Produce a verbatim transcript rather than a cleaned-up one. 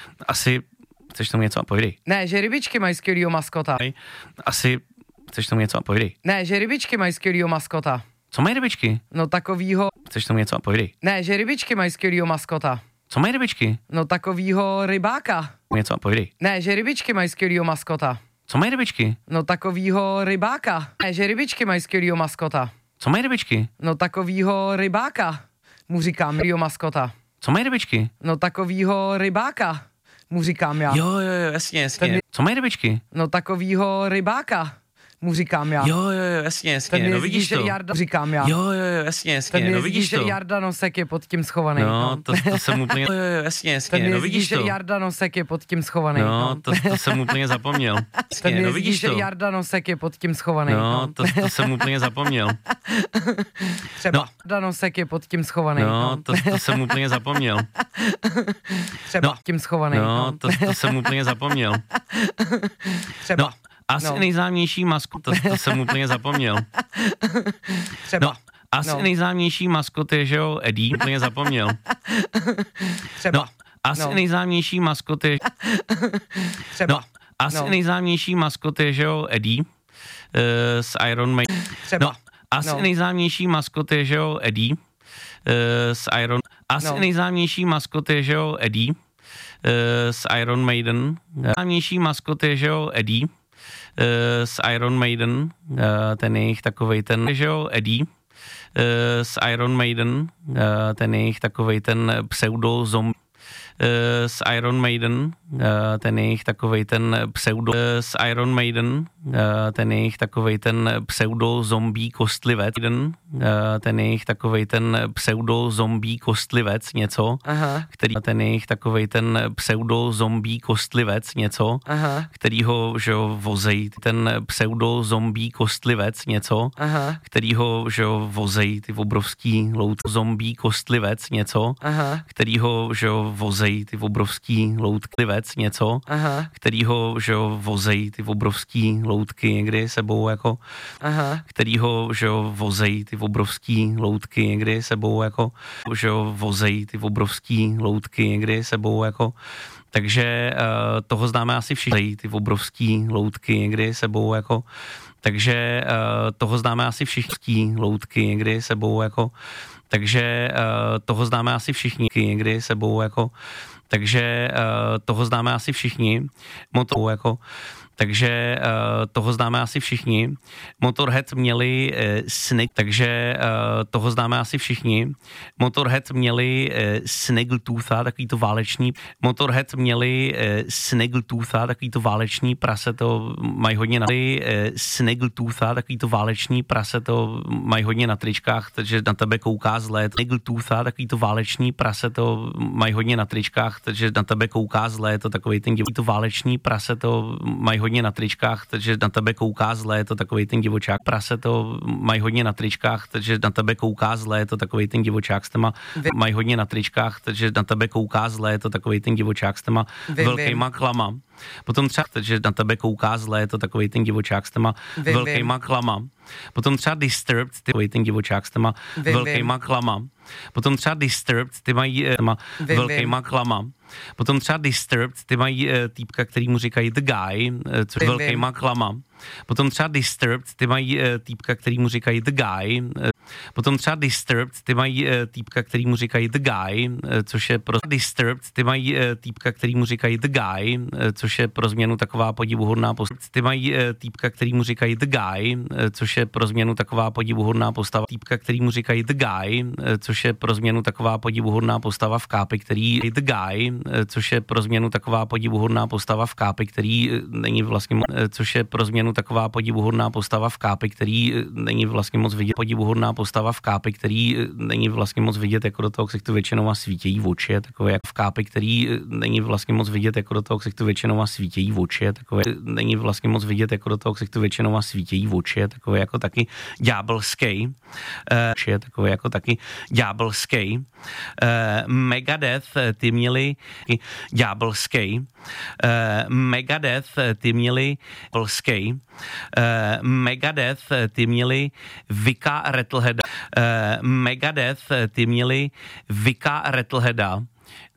Asi chceš tomu něco a povídej. Ne, že rybičky mají skvělýho maskota. Asi chceš tomu něco a povídej. Ne, že rybičky mají skvělýho maskota. Co mají rybičky? No takovýho... Chceš tomu něco a povídej. Ne, že rybičky mají skvělýho maskota. Co mají rybičky? No takovýho rybáka. Něco a povídej. Ne, že rybičky mají skvělýho maskota. Co mají rybičky? No takovýho rybáka. Ne, že rybičky mají skvělýho maskota. Co mají rybičky? No takovýho rybáka. Mu říkám skvělýho maskota. Co mají rybičky? No takovýho rybáka. Mu říkám já. Jo, jo, jo, jasně, jasně. Ten... Co mají rybičky? No takovýho rybáka. Mu říkám já. Jo, jo, jo, jasně, jasně. Ten No vidíš to. Jarda, říkám já. Jo, jo, jo, jasně, jasně. Ten No vidíš to. Jarda Nosek je pod tím schovaný. No, no. to, to jsem úplně... Jo, jo, jo, jasně, jasně. Ten No vidíš to. Jarda Nosek je pod tím schovaný. No, no. to, to jsem úplně zapomněl. Ten No vidíš to. Jarda Nosek je pod tím schovaný. No, no. to, to jsem úplně zapomněl. Třeba No. Jarda Nosek je pod tím schovaný. No, no. to, to jsem úplně zapomněl. Třeba No. tím schovaný. No, to, to jsem úplně zapomněl. Třeba. No, asi No. nejznámější maskot, to, to jsem úplně zapomněl. Třeba. No, asi No. nejznámější maskot je, že jo, Eddie, úplně zapomněl. Třeba. No, asi No. nejznámější maskot je, Třeba. no, asi No. nejznámější maskot je, že jo, Eddie uh, z Iron Maiden. Třeba. No, asi No. nejznámější maskot je, že jo, Eddie uh, z Iron. Asi No. nejznámější maskot je, že jo, Eddie uh, z Iron Maiden. Nejznámější maskot je, že jo, Eddie uh, z Iron Maiden. Uh, ten jejich takovej ten, že jo, Eddie uh, z Iron Maiden. Uh, ten jejich takovej ten pseudo zombie z Iron Maiden, ten jejich takovej ten pseudo z Iron Maiden, ten jejich takovej ten pseudo zombie kostlivec, ten jejich takovej ten pseudo zombie kostlivec něco, Aha. který ten jejich takovej ten pseudo zombie kostlivec něco, Aha. kterýho, že jo, vozej ten pseudo zombie kostlivec něco, Aha. kterýho, že jo, vozej ty obrovský loutky zombie kostlivec něco, Aha. kterýho, že jo, vozej ty obrovský loutky vec něco, Aha. kterýho, že jo, vozej ty obrovský loutky někdy sebou jako, Aha. kterýho, že jo, vozej ty obrovský loutky někdy sebou jako, že jo, vozej ty obrovský loutky někdy sebou jako, takže uh, toho známe asi všichni, ty obrovský loutky někdy sebou jako, takže uh, toho známe asi všichni loutky někdy sebou jako, takže uh, toho známe asi všichni někdy sebou jako, takže uh, toho známe asi všichni, motor jako, takže uh, toho známe asi všichni. Motorhead měli uh, Snake, takže uh, toho známe asi všichni. Motorhead měli uh, Snaggletooth, takový to váleční. Motorhead měli uh, Snaggletooth, takový to váleční prase, to mají hodně na uh, Snaggletooth, takový to váleční prase, to mají hodně na tričkách, takže na tebe kouká zle. Snaggletooth, takový to váleční prase, to mají hodně na tričkách, takže na tebe kouká zle, je to takový ten divý to váleční prase, to mají hodně na tričkách, takže na tebe kouká zle, je to takovej ten divočák. Prase to mají hodně na tričkách, takže na tebe kouká zle, je to takovej ten divočák s těma, mají hodně na tričkách, takže na tebe kouká zle, je to takovej ten divočák s těma velkýma klama. Potom třeba, takže na tebe kouká zle, je to takovej ten divočák s těma velkýma klama. Potom třeba Disturbed, ty ten divočák s těma velkýma klama. Potom třeba Disturbed, ty mají těma velkýma klama. Potom třeba Disturbed, ty mají týpka, který mu říkají The Guy, což je velkýma klama. Potom třeba Disturbed, ty mají týpka, který mu říkají The Guy. Potom třeba Disturbed, ty mají týpka, který mu říkají The Guy, což je pro Disturbed, ty mají týpka, který mu říkají The Guy, což je pro změnu taková podivuhodná postava. Ty mají týpka, který mu říkají The Guy, což je pro změnu taková podivuhodná postava. Týpka, který mu říkají The Guy, což je pro změnu taková podivuhodná postava v kápi, který The Guy, což je pro změnu taková podivuhodná postava v kápi, který není vlastně, což je pro změnu taková podivuhodná postava v kápi, který není vlastně moc vidět, podivuhodná postava v kápi, který není vlastně moc vidět, jako do toho ksichtu většinou a svítějí oči, takové jak v kápi, který není vlastně moc vidět, jako do toho ksichtu většinou a svítějí oči, takové není vlastně moc vidět, jako do toho ksichtu většinou a svítějí oči, takové jako taky ďábelský, uh, je takové jako taky ďábelský. Uh, Megadeth, ty měli ďábelský. Uh, Megadeth, ty měli ďábelský. Uh, Megadeth, ty měli Vika Rattleheada. Uh, Megadeth, ty měli Vika Rattleheada.